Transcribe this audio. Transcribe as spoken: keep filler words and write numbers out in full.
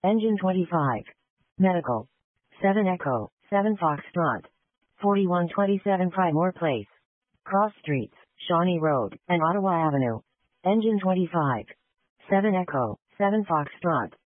Engine twenty-five. Medical. seven Echo, seven Foxtrot. forty-one twenty-seven Primore Place. Cross Streets, Shawnee Road, and Ottawa Avenue. Engine twenty-five. seven Echo, seven Foxtrot.